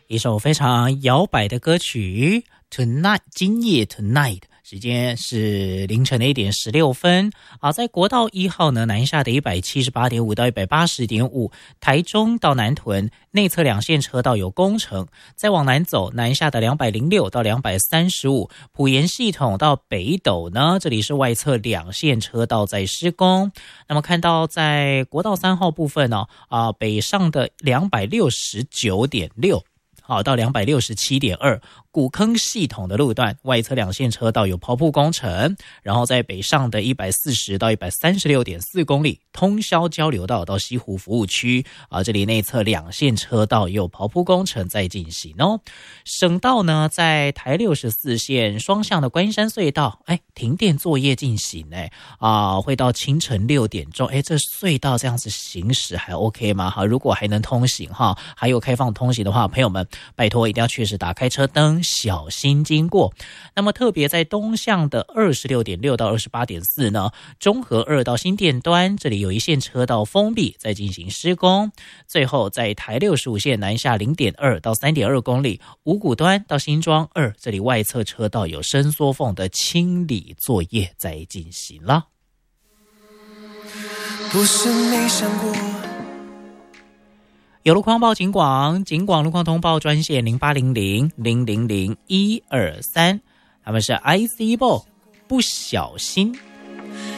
一首非常摇摆的歌曲 Tonight 今夜 Tonight， 时间是凌晨的1点16分在国道1号呢，南下的 178.5 到 180.5， 台中到南屯内侧两线车道有工程，再往南走，南下的206到235，埔盐系统到北斗呢，这里是外侧两线车道在施工。那么看到在国道3号部分呢，北上的269.6到267.2，古坑系统的路段外侧两线车道有刨铺工程，然后在北上的140到136.4公里通霄交流道到西湖服务区这里内侧两线车道也有刨铺工程在进行哦。省道呢，在台64线双向的关山隧道停电作业进行会到清晨6点钟这隧道这样子行驶还 OK 吗？如果还能通行还有开放通行的话，朋友们拜托一定要确实打开车灯，小心经过。那么特别在东向的26.6到28.4呢，中和2到新店端这里有一线车道封闭在进行施工。最后在台65线南下 0.2 到 3.2 公里，五股端到新庄2这里外侧车道有伸缩缝的清理作业在进行了。不是没想过有路况报警广路况通报专线0800-000-123，他们是 IC Ball， 不小心。